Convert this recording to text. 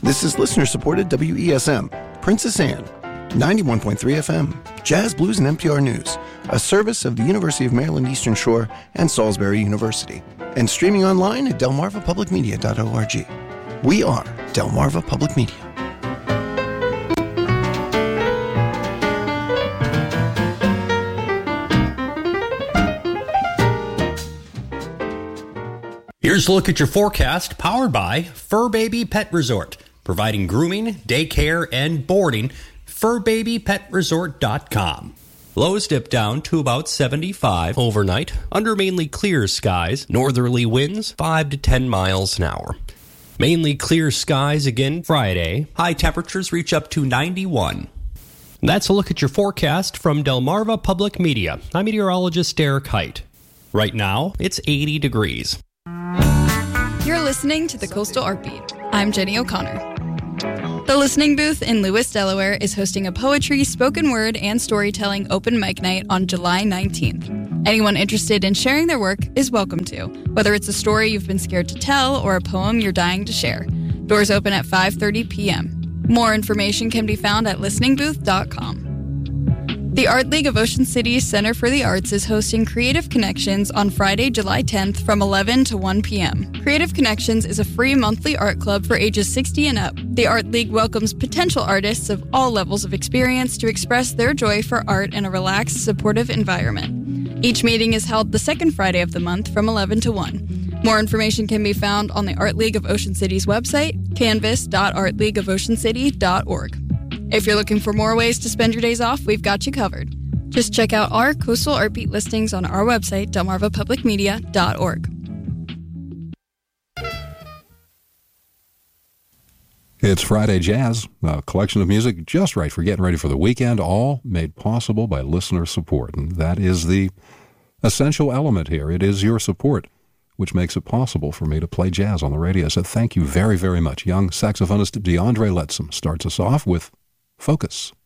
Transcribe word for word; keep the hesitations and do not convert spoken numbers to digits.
This is listener-supported W E S M, Princess Anne, ninety-one point three F M, Jazz, Blues, and N P R News, a service of the University of Maryland Eastern Shore and Salisbury University, and streaming online at delmarva public media dot org. We are Delmarva Public Media. Here's a look at your forecast, powered by Fur Baby Pet Resort, providing grooming, daycare, and boarding. fur baby pet resort dot com. Lows dip down to about seventy-five overnight, under mainly clear skies, northerly winds five to ten miles an hour. Mainly clear skies again Friday, high temperatures reach up to ninety-one. That's a look at your forecast from Delmarva Public Media. I'm meteorologist Derek Height. Right now, it's eighty degrees. You're listening to the Coastal Art Beat. I'm Jenny O'Connor. The Listening Booth in Lewis, Delaware is hosting a poetry, spoken word, and storytelling open mic night on July nineteenth. Anyone interested in sharing their work is welcome to, whether it's a story you've been scared to tell or a poem you're dying to share. Doors open at five thirty p.m. More information can be found at listening booth dot com. The Art League of Ocean City's Center for the Arts is hosting Creative Connections on Friday, July tenth from eleven to one p.m. Creative Connections is a free monthly art club for ages sixty and up. The Art League welcomes potential artists of all levels of experience to express their joy for art in a relaxed, supportive environment. Each meeting is held the second Friday of the month from eleven to one. More information can be found on the Art League of Ocean City's website, canvas dot art league of ocean city dot org. If you're looking for more ways to spend your days off, we've got you covered. Just check out our Coastal Art Beat listings on our website, delmarva public media dot org. It's Friday Jazz, a collection of music just right for getting ready for the weekend, all made possible by listener support. And that is the essential element here. It is your support which makes it possible for me to play jazz on the radio. So thank you very, very much. Young saxophonist DeAndre Lettsome starts us off with Focus.